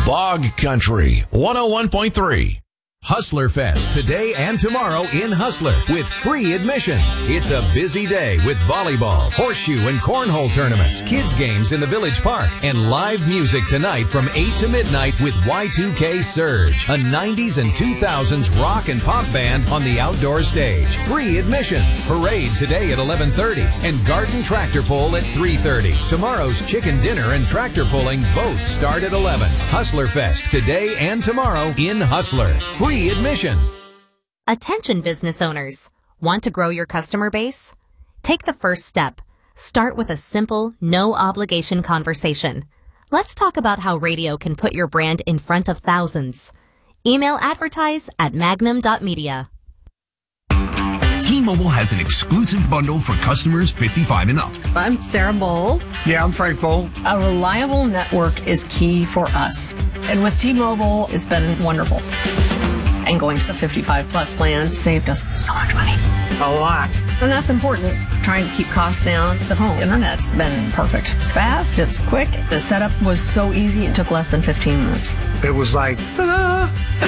Bog Country 101.3. Hustler Fest today and tomorrow in Hustler with free admission. It's a busy day with volleyball, horseshoe, and cornhole tournaments, kids games in the Village Park, and live music tonight from 8 to midnight with Y2K Surge, a 90s and 2000s rock and pop band on the outdoor stage. Free admission. Parade today at 11:30 and garden tractor pull at 3:30. Tomorrow's chicken dinner and tractor pulling both start at 11. Hustler Fest today and tomorrow in Hustler. Free admission. Attention business owners. Want to grow your customer base? Take the first step. Start with a simple, no-obligation conversation. Let's talk about how radio can put your brand in front of thousands. Email advertise@magnum.media. T-Mobile has an exclusive bundle for customers 55 and up. I'm Sarah Bowl. Yeah, I'm Frank Bowl. A reliable network is key for us. And with T-Mobile, it's been wonderful. And going to the 55 plus plan saved us so much money. A lot. And that's important. Trying to keep costs down. The home internet's been perfect. It's fast, it's quick. The setup was so easy, it took less than 15 minutes. It was like, ta-da!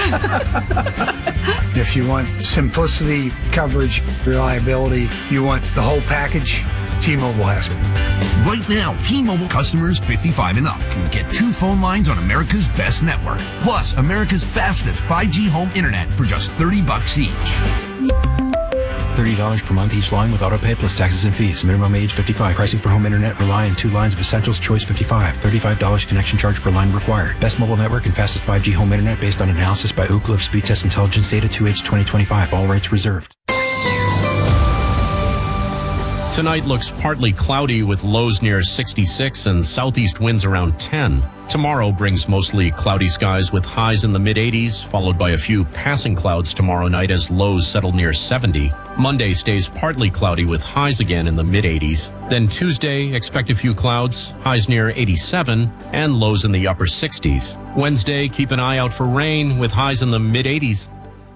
If you want simplicity, coverage, reliability, you want the whole package, T-Mobile has it. Right now, T-Mobile customers 55 and up can get 2 phone lines on America's best network, plus America's fastest 5G home internet for just $30 each. $30 per month each line with autopay plus taxes and fees. Minimum age 55. Pricing for home internet rely on 2 lines of Essentials Choice 55. $35 connection charge per line required. Best mobile network and fastest 5G home internet based on analysis by Ookla of Speed Test Intelligence data 2H 2025. All rates reserved. Tonight looks partly cloudy with lows near 66 and southeast winds around 10. Tomorrow brings mostly cloudy skies with highs in the mid-80s, followed by a few passing clouds tomorrow night as lows settle near 70. Monday stays partly cloudy with highs again in the mid-80s. Then Tuesday, expect a few clouds, highs near 87, and lows in the upper 60s. Wednesday, keep an eye out for rain with highs in the mid-80s.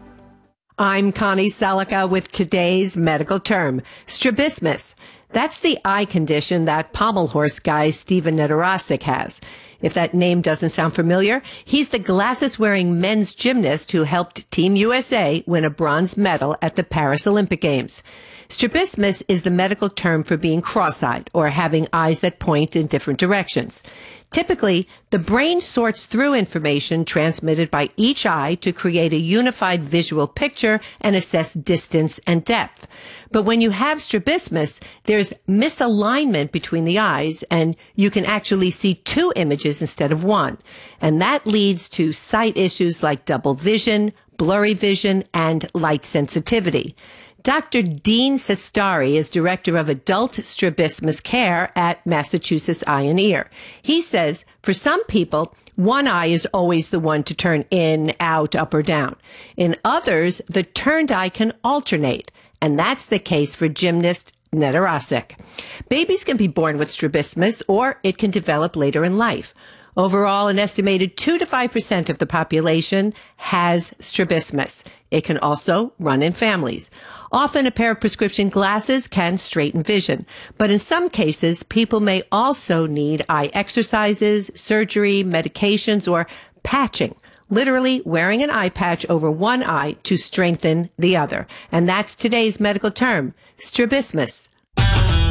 I'm Connie Selica with today's medical term, strabismus. That's the eye condition that pommel horse guy Steven Nedorosik has. If that name doesn't sound familiar, he's the glasses-wearing men's gymnast who helped Team USA win a bronze medal at the Paris Olympic Games. Strabismus is the medical term for being cross-eyed or having eyes that point in different directions. Typically, the brain sorts through information transmitted by each eye to create a unified visual picture and assess distance and depth. But when you have strabismus, there's misalignment between the eyes, and you can actually see 2 images instead of 1. And that leads to sight issues like double vision, blurry vision, and light sensitivity. Dr. Dean Sestari is director of adult strabismus care at Massachusetts Eye and Ear. He says, for some people, one eye is always the one to turn in, out, up, or down. In others, the turned eye can alternate, and that's the case for gymnast Nedorosik. Babies can be born with strabismus, or it can develop later in life. Overall, an estimated 2 to 5% of the population has strabismus. It can also run in families. Often a pair of prescription glasses can straighten vision, but in some cases, people may also need eye exercises, surgery, medications, or patching, literally wearing an eye patch over one eye to strengthen the other. And that's today's medical term, strabismus.